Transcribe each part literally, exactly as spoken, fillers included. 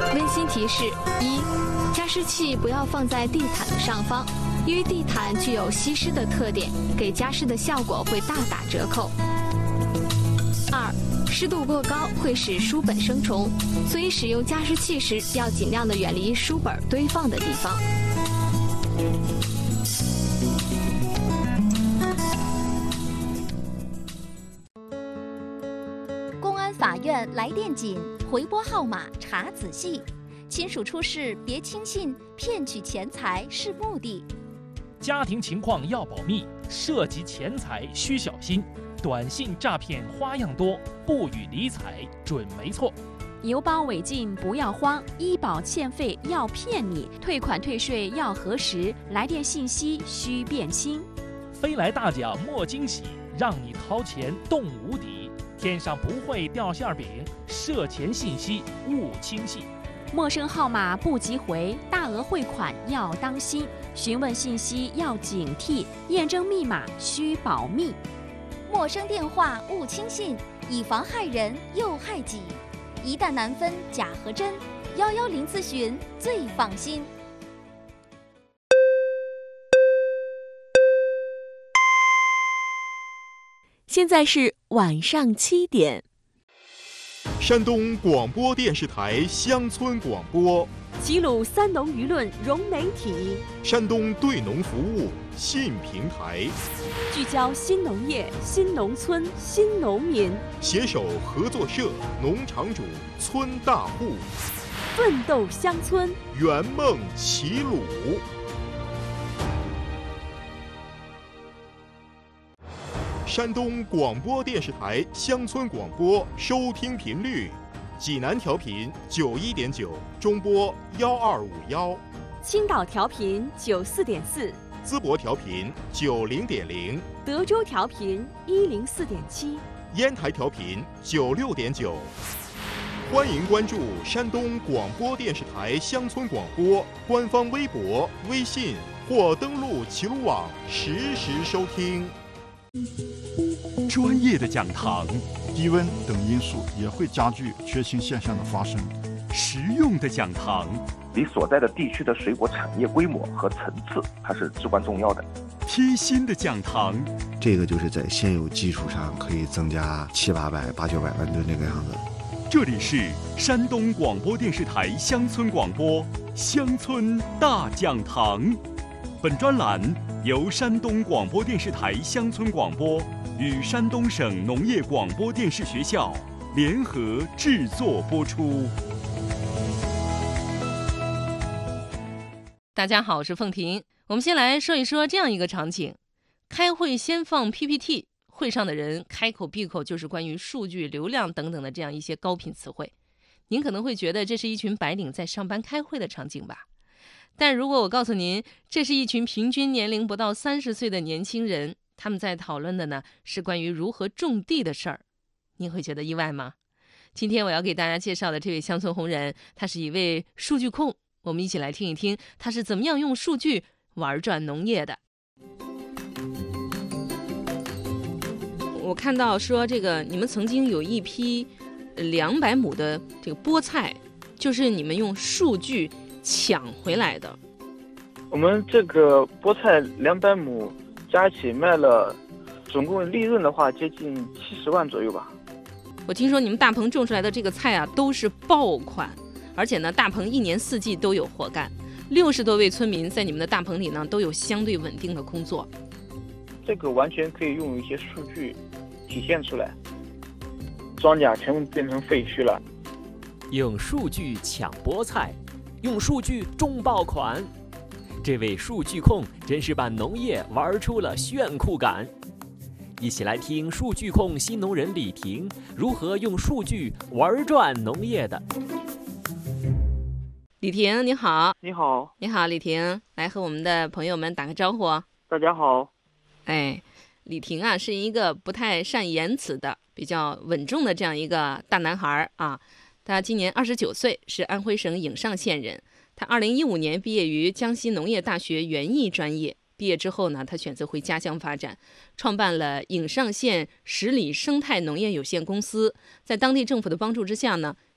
温馨提示：一、加湿器不要放在地毯的上方，因为地毯具有吸湿的特点，给加湿的效果会大打折扣。二、湿度过高会使书本生虫，所以使用加湿器时要尽量的远离书本堆放的地方。 公安法院来电紧，回拨号码查仔细。亲属出事别轻信，骗取钱财是目的。 家庭情况要保密，涉及钱财需小心。短信诈骗花样多，不予理睬准没错。 邮包违禁不要慌，医保欠费要骗你，退款退税要核实，来电信息需辨清。 飞来大奖莫惊喜，让你掏钱动无底。天上不会掉馅饼，涉钱信息勿轻信。 陌生号码不急回，大额汇款要当心，询问信息要警惕，验证密码需保密。 陌生电话勿轻信，以防害人又害己。一旦难分假和真，幺幺零咨询最放心。 现在是晚上七点。 山东广播电视台乡村广播， 齐鲁三农舆论融媒体， 山东对农服务信平台， 聚焦新农业、新农村、新农民， 携手合作社、农场主、村大户， 奋斗乡村， 圆梦齐鲁。山东广播电视台乡村广播收听频率：济南调频九一点九，中波幺二五幺； 青岛调频九四点四， 淄博调频九零点零， 德州调频一零四点七， 烟台调频九六点九。欢迎关注山东广播电视台乡村广播官方微博、微信或登录齐鲁网实时收听。 专业的讲堂， 低温等因素也会加剧缺氢现象的发生。 实用的讲堂， 你所在的地区的水果产业规模和层次，它是至关重要的。 贴心的讲堂， 这个就是在现有基础上可以增加七八百、八九百万吨这个样子。 这里是山东广播电视台乡村广播乡村大讲堂。本专栏由山东广播电视台乡村广播与山东省农业广播电视学校联合制作播出。 大家好，我是凤婷。我们先来说一说这样一个场景：开会先放 P P T， 会上的人开口闭口就是关于数据、流量等等的这样一些高频词汇。您可能会觉得这是一群白领在上班开会的场景吧？但如果我告诉您，这是一群平均年龄不到三十岁的年轻人，他们在讨论的呢是关于如何种地的事儿，您会觉得意外吗？今天我要给大家介绍的这位乡村红人，他是一位数据控，我们一起来听一听他是怎么样用数据玩转农业的。我看到说这个你们曾经有一批两百亩的这个菠菜，就是你们用数据抢回来的。 我们这个菠菜两百亩加起卖了，总共利润的话接近七十万左右吧。 我听说你们大棚种出来的这个菜啊都是爆款，而且呢大棚一年四季都有活干，六十多位村民在你们的大棚里呢都有相对稳定的工作。 这个完全可以用一些数据体现出来，庄稼全部变成废墟了。 用数据抢菠菜，用数据种爆款，这位数据控真是把农业玩出了炫酷感。一起来听数据控新农人李婷如何用数据玩转农业的。 李婷你好。 你好。 你好李婷，来和我们的朋友们打个招呼。 大家好。 哎，李婷啊是一个不太善言辞的比较稳重的这样一个大男孩啊。他今年二十九岁，是安徽省颍上县人。他二零一五年毕业于江西农业大学园艺专业，毕业之后呢，他选择回家乡发展，创办了颍上县十里生态农业有限公司。在当地政府的帮助之下呢，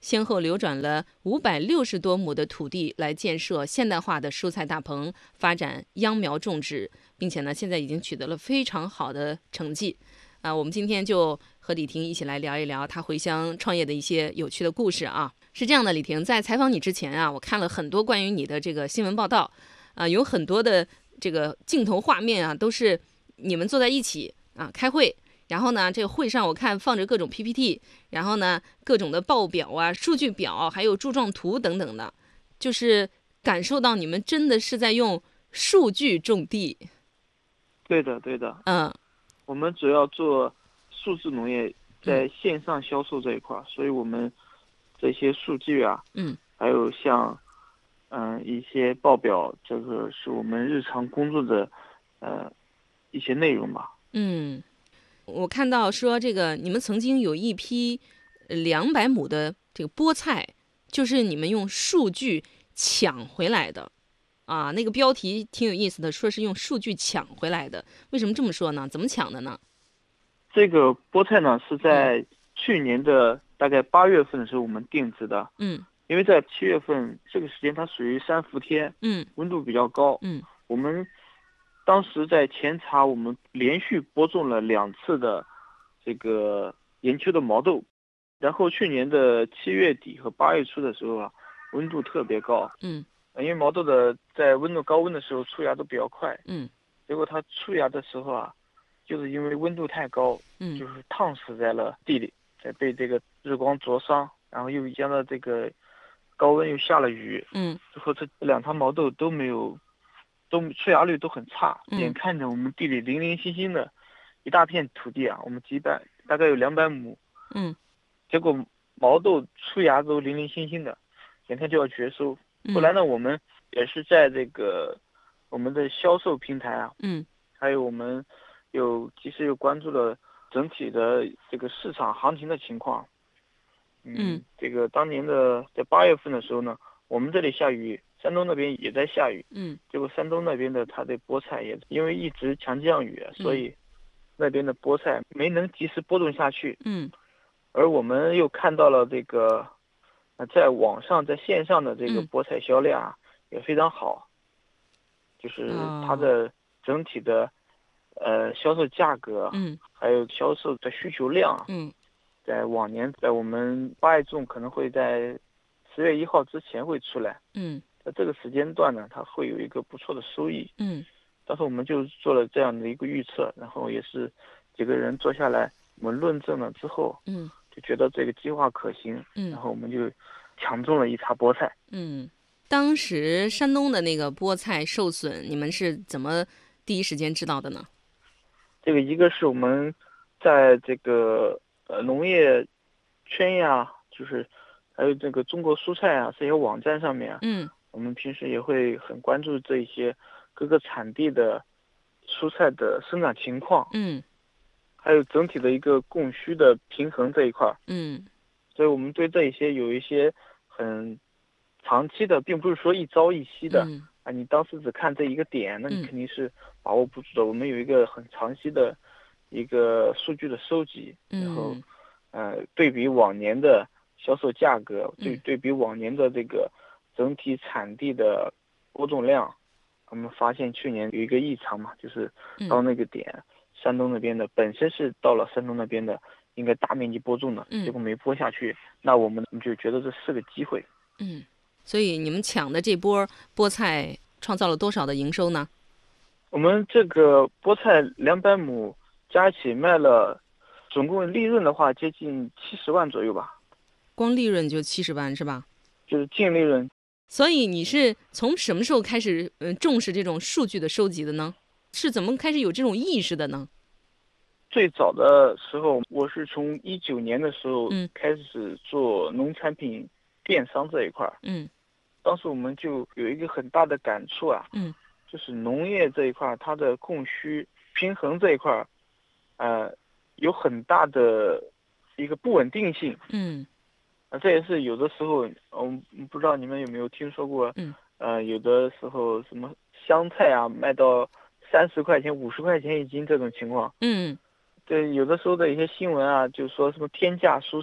先后流转了五百六十多亩的土地来建设现代化的蔬菜大棚，发展秧苗种植，并且呢，现在已经取得了非常好的成绩。啊，我们今天就和李婷一起来聊一聊她回乡创业的一些有趣的故事啊。是这样的，李婷，在采访你之前啊，我看了很多关于你的这个新闻报道，啊，有很多的这个镜头画面啊，都是你们坐在一起啊开会。然后呢，这个会上我看放着各种 P P T， 然后呢，各种的报表啊、数据表，还有柱状图等等的，就是感受到你们真的是在用数据种地。 对的，对的。 嗯， 我们主要做数字农业，在线上销售这一块，嗯、所以我们这些数据啊， 嗯， 还有像嗯、呃、一些报表，这个是我们日常工作的呃一些内容吧。 嗯。我看到说这个你们曾经有一批两百亩的这个菠菜，就是你们用数据抢回来的，啊，那个标题挺有意思的，说是用数据抢回来的。为什么这么说呢？怎么抢的呢？ 这个菠菜呢是在去年的大概八月份的时候我们定植的， 嗯， 因为在七月份这个时间它属于三伏天， 嗯， 温度比较高， 嗯， 我们当时在前查，我们连续播种了两次的这个研究的毛豆，然后去年的七月底和八月初的时候啊，温度特别高， 嗯， 因为毛豆的在温度高温的时候出芽都比较快， 嗯， 结果它出芽的时候啊，就是因为温度太高， 嗯， 就是烫死在了地里，再被这个日光灼伤，然后又加上这个高温又下了雨， 嗯， 之后这两场毛豆都没有。都出芽率都很差，眼看着我们地里零零星星的一大片土地啊，我们几百大概有两百亩， 嗯， 结果毛豆出芽都零零星星的，眼看就要绝收。 嗯、 后来呢，我们也是在这个我们的销售平台啊， 嗯， 还有我们有及时又关注了整体的这个市场行情的情况。嗯， 嗯这个当年的在八月份的时候呢，我们这里下雨。山东那边也在下雨， 嗯， 结果山东那边的它的菠菜也因为一直强降雨， 嗯、 所以那边的菠菜没能及时播种下去， 嗯， 而我们又看到了这个，呃，在网上在线上的这个菠菜销量啊、嗯、也非常好，就是它的整体的、哦、呃销售价格， 嗯， 还有销售的需求量， 嗯， 在往年在我们八月种可能会在十月一号之前会出来， 嗯。 在这个时间段呢，它会有一个不错的收益。 嗯， 当时我们就做了这样的一个预测，然后也是几个人坐下来，我们论证了之后， 嗯， 就觉得这个计划可行， 嗯， 然后我们就抢种了一茬菠菜。 嗯，当时山东的那个菠菜受损，你们是怎么第一时间知道的呢？ 这个一个是我们在这个呃农业圈呀，就是还有这个中国蔬菜啊这些网站上面啊， 嗯。 我们平时也会很关注这些各个产地的蔬菜的生长情况， 嗯， 还有整体的一个供需的平衡这一块， 嗯， 所以我们对这一些有一些很长期的，并不是说一朝一夕的， 嗯、 啊，你当时只看这一个点，那你肯定是把握不住的。嗯、我们有一个很长期的一个数据的收集， 嗯、 然后呃对比往年的销售价格，对、 嗯、 对比往年的这个。整体产地的播种量，我们发现去年有一个异常嘛，就是到那个点，嗯、山东那边的本身是到了山东那边的应该大面积播种的， 嗯、 结果没播下去，那我们就觉得这是个机会。 嗯，所以你们抢的这波菠菜创造了多少的营收呢？ 我们这个菠菜两百亩加一起卖了，总共利润的话接近七十万左右吧。 光利润就七十万是吧？ 就是净利润。 所以你是从什么时候开始嗯重视这种数据的收集的呢？是怎么开始有这种意识的呢？ 最早的时候，我是从一九年的时候开始做农产品电商这一块。 嗯， 当时我们就有一个很大的感触啊， 嗯， 就是农业这一块它的供需平衡这一块，呃，有很大的一个不稳定性。 嗯。 啊，这也是有的时候，嗯，不知道你们有没有听说过， 嗯， 呃，有的时候什么香菜啊，卖到三十块钱、五十块钱一斤这种情况， 嗯， 对，有的时候的一些新闻啊，就说什么天价蔬菜，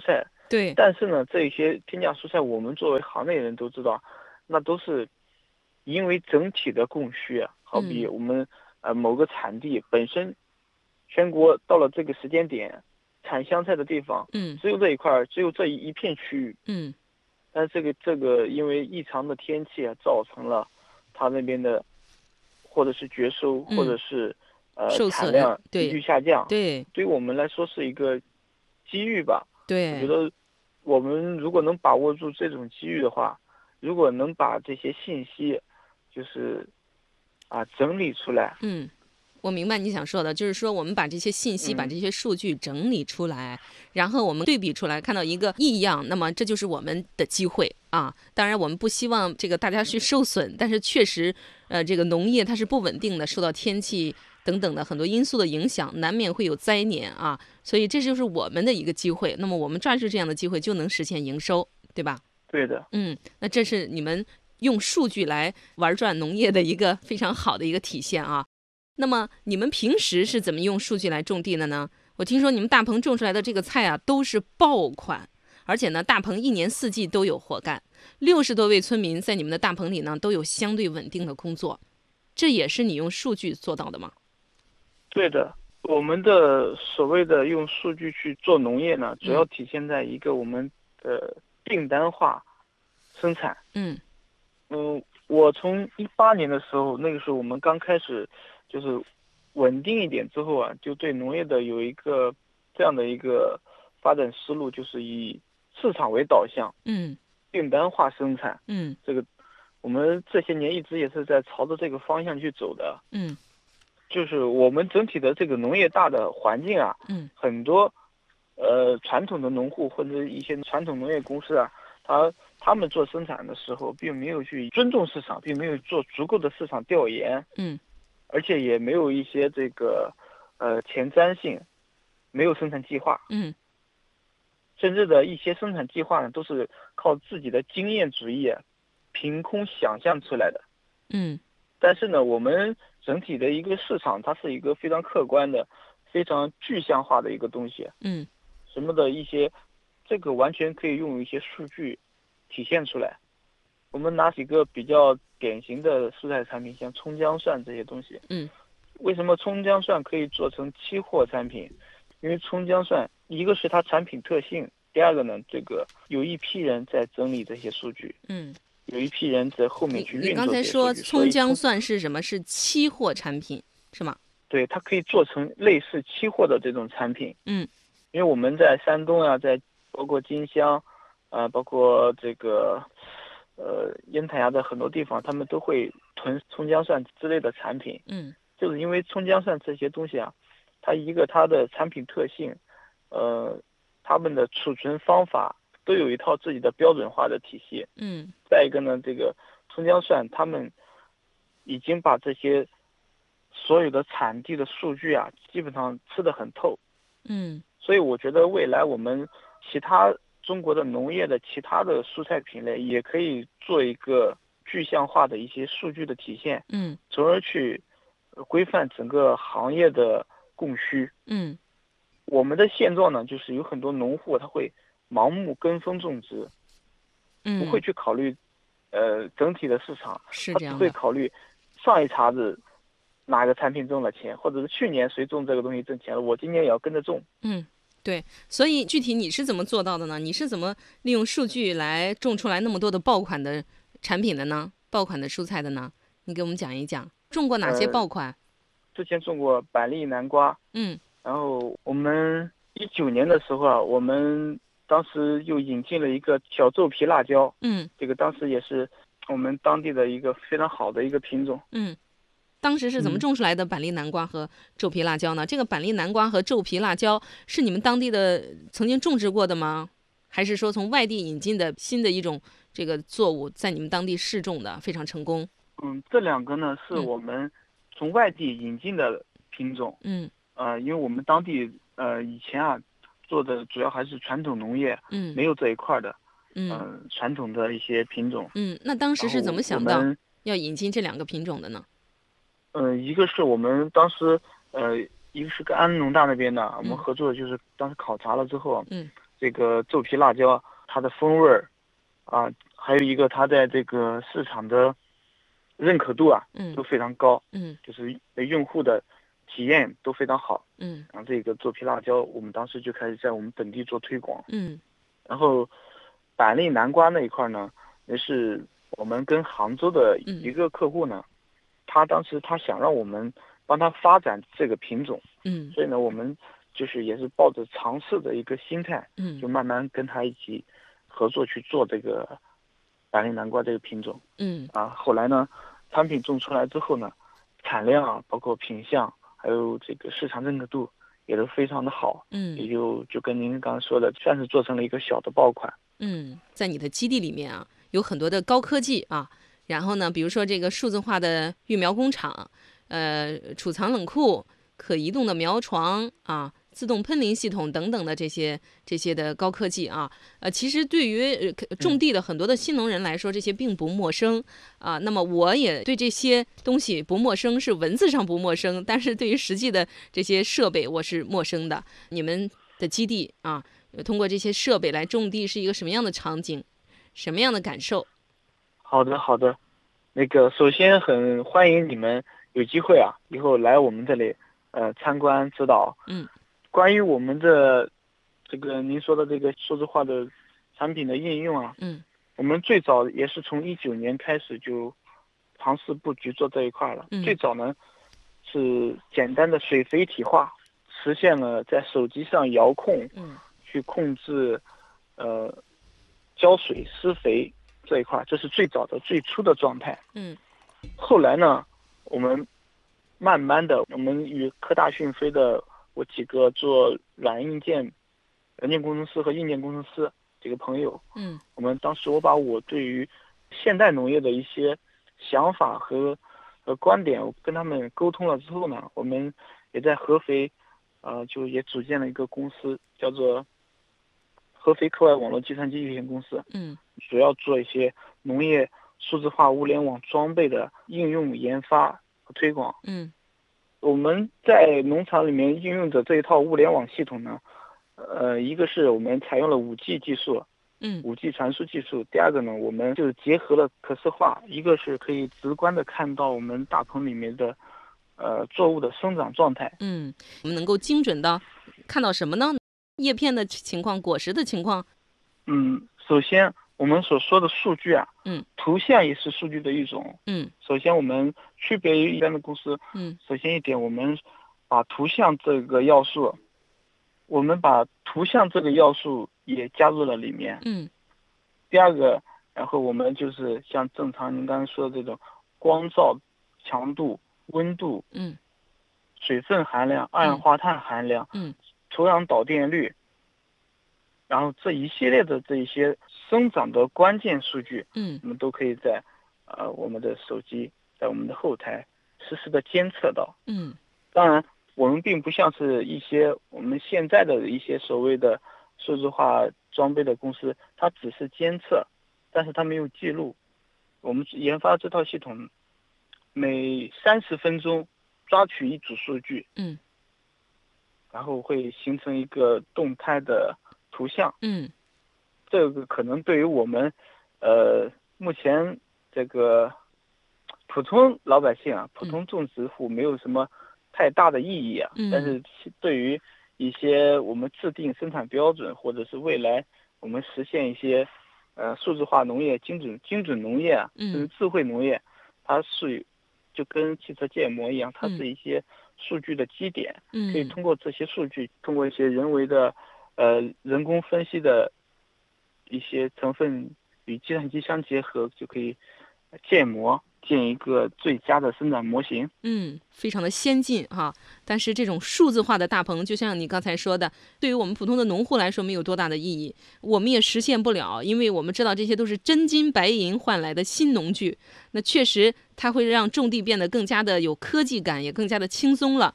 对。 但是呢，这些天价蔬菜，我们作为行内人都知道，那都是因为整体的供需啊，好比我们、嗯、呃某个产地本身，全国到了这个时间点，产香菜的地方， 嗯， 只有这一块，只有这一一片区域， 嗯， 但是这个这个因为异常的天气啊，造成了它那边的或者是绝收， 嗯、 或者是呃受产量急剧下降， 对， 对于我们来说是一个机遇吧。 对， 我觉得我们如果能把握住这种机遇的话，如果能把这些信息，就是啊整理出来， 嗯。我明白你想说的，就是说我们把这些信息、 嗯、 把这些数据整理出来，然后我们对比出来，看到一个异样，那么这就是我们的机会啊。当然，我们不希望这个大家去受损，但是确实，呃，这个农业它是不稳定的，受到天气等等的很多因素的影响，难免会有灾年啊。所以这就是我们的一个机会。那么我们抓住这样的机会，就能实现营收，对吧？ 对的。 嗯，那这是你们用数据来玩转农业的一个非常好的一个体现啊。那么你们平时是怎么用数据来种地的呢？我听说你们大棚种出来的这个菜啊，都是爆款，而且呢，大棚一年四季都有活干，六十多位村民在你们的大棚里呢，都有相对稳定的工作，这也是你用数据做到的吗？ 对的，我们的所谓的用数据去做农业呢，主要体现在一个我们的订单化生产。 嗯嗯，我从一八年的时候，那个时候我们刚开始。就是稳定一点之后啊，就对农业的有一个这样的一个发展思路，就是以市场为导向， 嗯， 订单化生产， 嗯， 这个我们这些年一直也是在朝着这个方向去走的， 嗯， 就是我们整体的这个农业大的环境啊， 嗯， 很多呃传统的农户或者一些传统农业公司啊，他他们做生产的时候，并没有去尊重市场，并没有做足够的市场调研， 嗯。 而且也没有一些这个，呃，前瞻性，没有生产计划， 嗯， 甚至的一些生产计划呢，都是靠自己的经验主义，凭空想象出来的， 嗯。 但是呢，我们整体的一个市场，它是一个非常客观的、非常具象化的一个东西， 嗯， 什么的一些，这个完全可以用一些数据体现出来。我们拿几个比较典型的蔬菜产品，像葱姜蒜这些东西。 嗯， 为什么葱姜蒜可以做成期货产品？因为葱姜蒜，一个是它产品特性，第二个呢，这个有一批人在整理这些数据。 嗯， 有一批人在后面去运作这些数据。 你刚才说葱姜蒜是什么？是期货产品是吗？ 对，它可以做成类似期货的这种产品。 嗯， 因为我们在山东啊，在包括金乡，啊、呃，包括这个。呃，烟台呀的很多地方，他们都会囤葱姜蒜之类的产品。 嗯， 就是因为葱姜蒜这些东西啊，它一个它的产品特性，呃，他们的储存方法都有一套自己的标准化的体系。 嗯， 再一个呢，这个葱姜蒜他们已经把这些所有的产地的数据啊，基本上吃得很透。 嗯， 所以我觉得未来我们其他。中国的农业的其他的蔬菜品类也可以做一个具象化的一些数据的体现， 嗯， 从而去规范整个行业的供需。 嗯， 我们的现状呢，就是有很多农户他会盲目跟风种植， 嗯， 不会去考虑呃整体的市场， 是这样的， 他只会考虑上一茬子哪个产品挣了钱，或者是去年谁种这个东西挣钱了，我今年也要跟着种。 嗯。对，所以具体你是怎么做到的呢？你是怎么利用数据来种出来那么多的爆款的产品的呢？爆款的蔬菜的呢？你给我们讲一讲，种过哪些爆款？呃、 之前种过板栗南瓜， 嗯， 然后我们一九年的时候啊，我们当时又引进了一个小皱皮辣椒， 嗯， 这个当时也是我们当地的一个非常好的一个品种， 嗯。当时是怎么种出来的板栗南瓜和皱皮辣椒呢？嗯、这个板栗南瓜和皱皮辣椒是你们当地的曾经种植过的吗？还是说从外地引进的新的一种这个作物，在你们当地试种的非常成功？ 嗯，这两个呢是我们从外地引进的品种。 嗯， 呃，因为我们当地呃以前啊做的主要还是传统农业， 嗯， 没有这一块的， 嗯、 呃，传统的一些品种。 嗯，那当时是怎么想到要引进这两个品种的呢？ 呃，一个是我们当时，呃，一个是跟安农大那边的，我们合作的就是当时考察了之后， 嗯， 这个皱皮辣椒它的风味儿啊，还有一个它在这个市场的认可度啊， 嗯， 都非常高， 嗯， 就是用户的体验都非常好， 嗯， 然后这个皱皮辣椒我们当时就开始在我们本地做推广， 嗯， 然后板栗南瓜那一块呢，也是我们跟杭州的一个客户呢， 嗯、 他当时他想让我们帮他发展这个品种， 嗯， 所以呢，我们就是也是抱着尝试的一个心态， 嗯， 就慢慢跟他一起合作去做这个板栗南瓜这个品种， 嗯， 啊，后来呢，产品种出来之后呢，产量啊，包括品相，还有这个市场认可度也都非常的好， 嗯， 也就就跟您刚刚说的，算是做成了一个小的爆款。 嗯，在你的基地里面啊，有很多的高科技啊，然后呢，比如说这个数字化的育苗工厂，呃，储藏冷库、可移动的苗床啊。自动喷淋系统等等的这些这些的高科技啊，呃，其实对于种地的很多的新农人来说，这些并不陌生啊。那么我也对这些东西不陌生，是文字上不陌生，但是对于实际的这些设备我是陌生的。你们的基地啊，通过这些设备来种地是一个什么样的场景，什么样的感受？ 好的，好的。那个，首先很欢迎你们有机会啊，以后来我们这里呃参观指导。 嗯。 关于我们的这个您说的这个数字化的产品的应用啊， 嗯， 我们最早也是从一九年开始就尝试布局做这一块了。 嗯， 最早呢是简单的水肥体化，实现了在手机上遥控， 嗯， 去控制呃浇水施肥这一块，这是最早的最初的状态。 嗯， 后来呢，我们慢慢的，我们与科大讯飞的我几个做软硬件、软件工程师和硬件工程师几个朋友， 嗯， 我们当时我把我对于现代农业的一些想法和和观点，我跟他们沟通了之后呢，我们也在合肥，呃，就也组建了一个公司，叫做合肥课外网络计算机有限公司， 嗯， 主要做一些农业数字化物联网装备的应用研发和推广， 嗯。 我们在农场里面应用的这一套物联网系统呢，呃，一个是我们采用了 五 G 技术， 嗯 ， 五 G 传输技术。第二个呢，我们就是结合了可视化，一个是可以直观的看到我们大棚里面的，呃，作物的生长状态。 嗯，我们能够精准的看到什么呢？叶片的情况，果实的情况。 嗯，首先我们所说的数据啊， 嗯， 图像也是数据的一种。 嗯， 首先我们区别于一般的公司， 嗯， 首先一点，我们把图像这个要素，我们把图像这个要素也加入了里面。 嗯， 第二个，然后我们就是像正常您刚才说的这种光照强度、温度， 嗯， 水分含量、二氧化碳含量， 嗯， 土壤导电率。然后这一系列的这一些生长的关键数据， 嗯， 我们都可以在呃我们的手机，在我们的后台实时的监测到。 嗯， 当然，我们并不像是一些我们现在的一些所谓的数字化装备的公司，它只是监测，但是它没有记录。我们研发这套系统，每三十分钟抓取一组数据， 嗯， 然后会形成一个动态的图像， 嗯， 这个可能对于我们，呃，目前这个普通老百姓啊，普通种植户没有什么太大的意义啊， 嗯， 但是对于一些我们制定生产标准，或者是未来我们实现一些呃数字化农业、精准精准农业啊， 嗯， 就是智慧农业，它是就跟汽车建模一样，它是一些数据的基点， 嗯， 可以通过这些数据，通过一些人为的。呃，人工分析的一些成分与计算机相结合，就可以建模，建一个最佳的生产模型。 嗯，非常的先进哈。但是这种数字化的大棚，就像你刚才说的，对于我们普通的农户来说没有多大的意义，我们也实现不了，因为我们知道这些都是真金白银换来的新农具。那确实，它会让种地变得更加的有科技感，也更加的轻松了。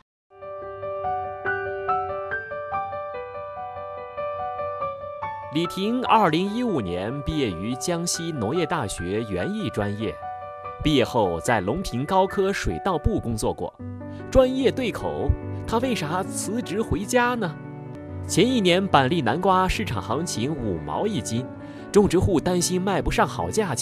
李婷二零一五年毕业于江西农业大学园艺专业，毕业后在隆平高科水稻部工作过，专业对口，她为啥辞职回家呢？ 前一年板栗南瓜市场行情五毛一斤，种植户担心卖不上好价钱。